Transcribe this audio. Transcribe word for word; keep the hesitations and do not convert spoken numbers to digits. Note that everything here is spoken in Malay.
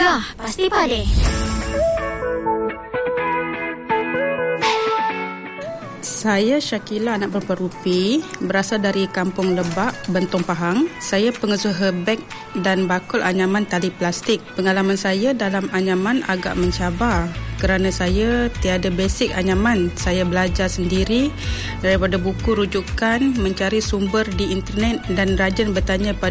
Gegar Pasti Pade. Saya Syakila anak Bapa Rupi, berasal dari Kampung Lebak, Bentong Pahang. Saya pengusaha beg dan bakul anyaman tali plastik. Pengalaman saya dalam anyaman agak mencabar kerana saya tiada basic anyaman. Saya belajar sendiri daripada buku rujukan, mencari sumber di internet dan rajin bertanya pada